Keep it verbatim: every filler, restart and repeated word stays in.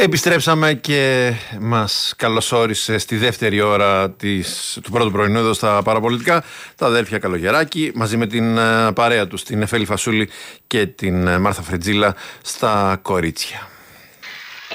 Επιστρέψαμε και μας καλωσόρισε στη δεύτερη ώρα της, του πρώτου πρωινού εδώ στα Παραπολιτικά τα αδέρφια Καλογεράκη μαζί με την παρέα τους, την Εφέλη Φασούλη και την Μάρθα Φρετζίλα στα κορίτσια.